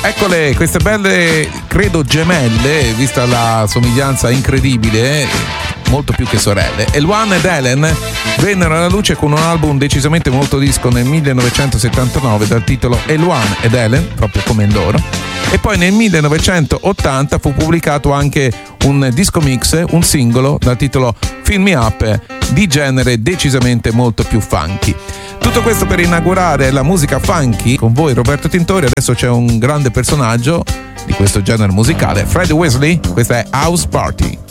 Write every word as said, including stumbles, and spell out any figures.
Eccole, queste belle, credo gemelle, vista la somiglianza incredibile, molto più che sorelle. Eluan ed Ellen vennero alla luce con un album decisamente molto disco nel millenovecentosettantanove dal titolo Eluan ed Ellen, proprio come loro. E poi nel millenovecentottanta fu pubblicato anche un disco mix, un singolo dal titolo Fill Me Up, di genere decisamente molto più funky. Tutto questo per inaugurare la musica funky con voi Roberto Tintori. Adesso c'è un grande personaggio di questo genere musicale, Fred Wesley. Questa è House Party.